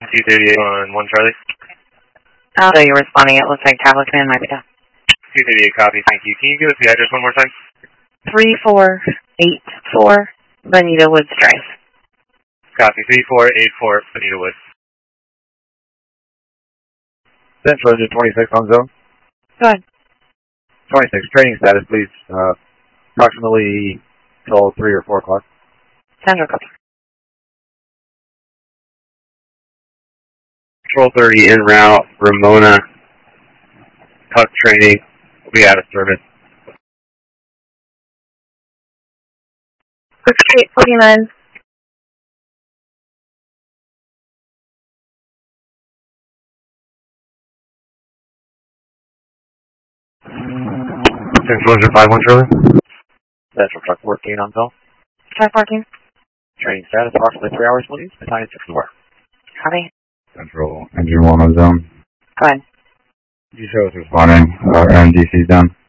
238 on 1 Charlie. Oh, you're responding. It looks like Tower Command might be down. 238, copy, thank you. Can you give us the address one more time? 3484 Bonita Woods Drive. Copy, 3484 Bonita Woods. Central Engine 26 on zone. Go ahead. 26, training status, please. Approximately till 3 or 4 o'clock. Central Copy. Control 30 en route, Ramona, Huck training, will be out of service. 6849. Central Engine 51 Charlie. Central Truck 14 on zone. Truck 14. Training status, approximately 3 hours, please. Battalion 6 4. Copy. Central Engine 1 on zone. Go ahead. You show us responding. MDC's down.